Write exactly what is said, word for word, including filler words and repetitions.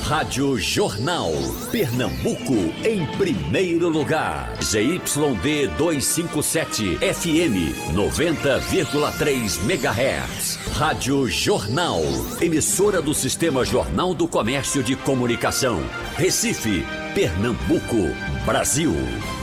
Rádio Jornal. Pernambuco em primeiro lugar. Z Y D duzentos e cinquenta e sete, F M noventa vírgula três megahertz. Rádio Jornal. Emissora do Sistema Jornal do Comércio de Comunicação. Recife, Pernambuco, Brasil.